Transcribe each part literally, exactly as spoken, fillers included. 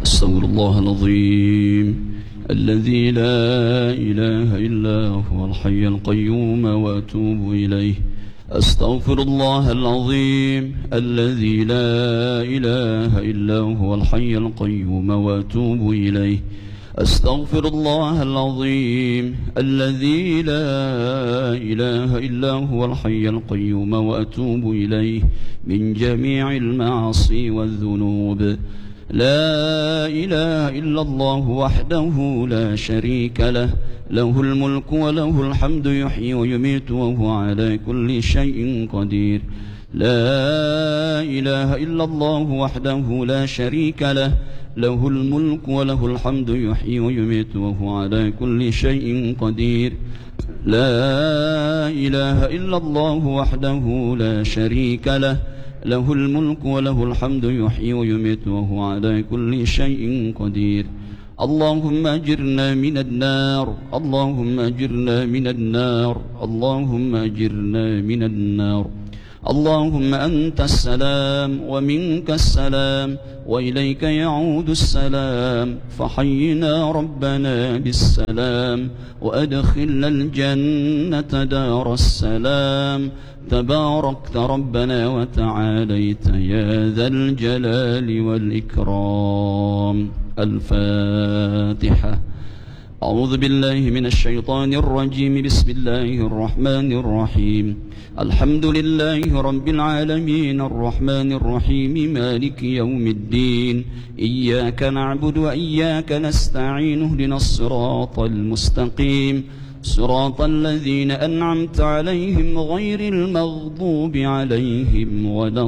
أستغفر الله العظيم الذي لا إله إلا هو الحي القيوم وأتوب إليه. أستغفر الله العظيم الذي لا إله إلا هو الحي القيوم وأتوب إليه. أستغفر الله العظيم الذي لا إله إلا هو الحي القيوم وأتوب إليه من جميع المعاصي والذنوب. لا إله إلا الله وحده لا شريك له، له الملك وله الحمد يحيي ويميت وهو على كل شيء قدير. لا إله إلا الله وحده لا شريك له، له الملك وله الحمد يحيي ويميت وهو على كل شيء قدير. لا إله إلا الله وحده لا شريك له، له الملك وله الحمد يحيي ويميت وهو على كل شيء قدير. اللهم أجرنا من النار، اللهم أجرنا من النار، اللهم أجرنا من النار. اللهم أنت السلام ومنك السلام وإليك يعود السلام، فحينا ربنا بالسلام وأدخلنا الجنة دار السلام. تباركت ربنا وتعاليت يا ذا الجلال والإكرام. الفاتحة. أعوذ بالله من الشيطان الرجيم. بسم الله الرحمن الرحيم. الحمد لله رب العالمين الرحمن الرحيم مالك يوم الدين. إياك نعبد وإياك نستعين. اهدنا الصراط المستقيم، صراط الذين أنعمت عليهم غير المغضوب عليهم ولا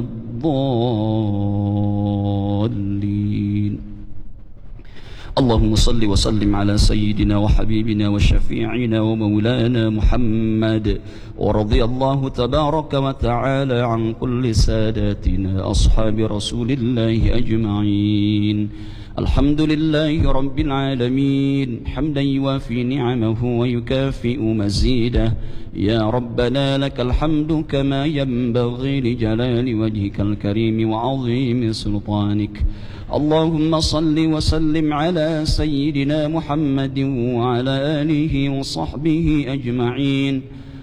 الضالين. اللهم صل وسلم على سيدنا وحبيبنا وشفيعنا ومولانا محمد، ورضي الله تبارك وتعالى عن كل ساداتنا أصحاب رسول الله أجمعين. الحمد لله رب العالمين حمدا يوافي نعمه ويكافئ مزيده. يا ربنا لك الحمد كما ينبغي لجلال وجهك الكريم وعظيم سلطانك. اللهم صل وسلم على سيدنا محمد وعلى آله وصحبه أجمعين.